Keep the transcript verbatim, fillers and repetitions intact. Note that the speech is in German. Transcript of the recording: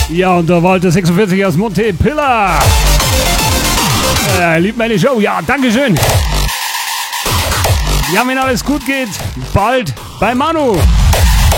Ja, und der Walter sechsundvierzig aus Montepilla. Äh, liebt meine Show. Ja, dankeschön. Ja, wenn alles gut geht, bald bei Manu.